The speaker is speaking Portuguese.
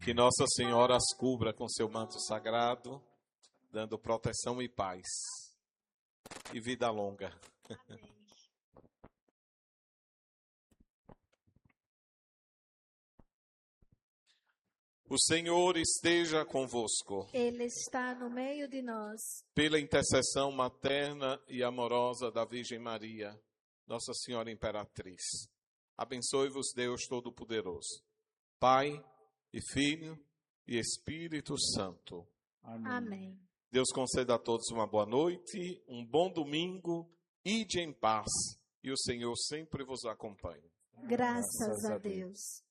Que Nossa Senhora as cubra com seu manto sagrado, dando proteção e paz. E vida longa. Amém. O Senhor esteja convosco. Ele está no meio de nós. Pela intercessão materna e amorosa da Virgem Maria, Nossa Senhora Imperatriz, abençoe-vos Deus Todo-Poderoso, Pai e Filho e Espírito Santo. Amém. Deus conceda a todos uma boa noite, um bom domingo, ide em paz e o Senhor sempre vos acompanhe. Graças a Deus.